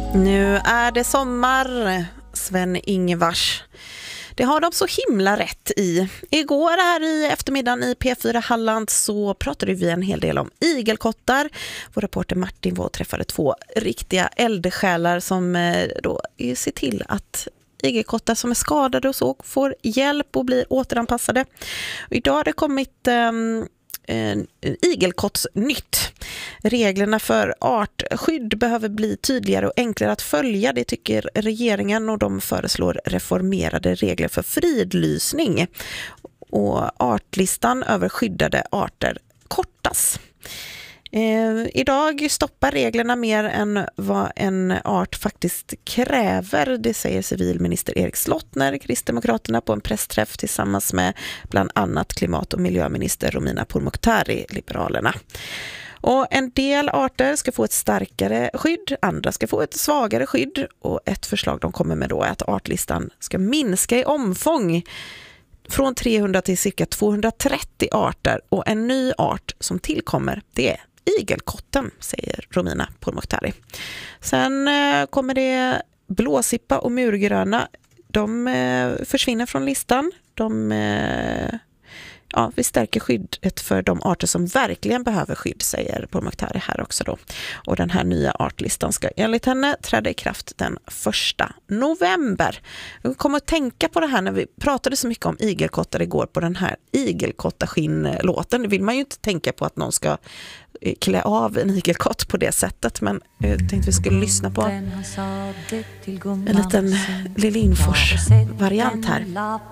Nu är det sommar, Sven-Ingvars. Det har de så himla rätt i. Igår här i eftermiddagen i P4 Halland så pratade vi en hel del om igelkottar. Vår reporter Martin var och träffade 2 riktiga eldsjälar som då ser till att igelkottar som är skadade och så får hjälp och blir återanpassade. Och idag har det kommit igelkottsnytt. Reglerna för artskydd behöver bli tydligare och enklare att följa, det tycker regeringen, och de föreslår reformerade regler för fridlysning. Och artlistan över skyddade arter kortas. Idag stoppar reglerna mer än vad en art faktiskt kräver. Det säger civilminister Erik Slottner, Kristdemokraterna, på en pressträff tillsammans med bland annat klimat- och miljöminister Romina Pourmokhtari, Liberalerna. Och en del arter ska få ett starkare skydd, andra ska få ett svagare skydd. Och ett förslag de kommer med då är att artlistan ska minska i omfång från 300 till cirka 230 arter. Och en ny art som tillkommer, det är igelkotten, säger Romina Pourmokhtari. Sen kommer det blåsippa och murgröna. De försvinner från listan. Vi stärker skyddet för de arter som verkligen behöver skydd, säger Pourmokhtari här också då. Och den här nya artlistan ska enligt henne träda i kraft den 1 november. Jag kommer att tänka på det här när vi pratade så mycket om igelkottar igår på den här igelkottaskinn-låten. Det vill man ju inte tänka på att någon ska klä av en igelkott på det sättet, men jag tänkte vi skulle lyssna på en liten Lill Lindfors variant här.